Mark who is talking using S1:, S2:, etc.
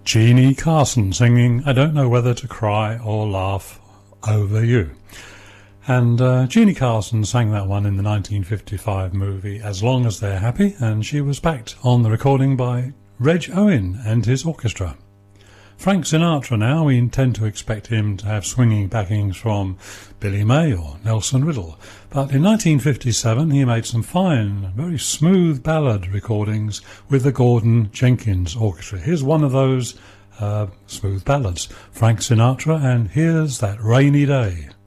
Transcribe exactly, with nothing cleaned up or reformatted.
S1: Jeannie Carson singing I Don't Know Whether to Cry or Laugh Over You. And uh, Jeannie Carson sang that one in the nineteen fifty-five movie As Long As They're Happy, and she was backed on the recording by Reg Owen and his orchestra. Frank Sinatra now, we tend to expect him to have swinging backings from Billy May or Nelson Riddle. But in nineteen fifty-seven he made some fine, very smooth ballad recordings with the Gordon Jenkins Orchestra. Here's one of those uh, smooth ballads, Frank Sinatra, and Here's That Rainy Day.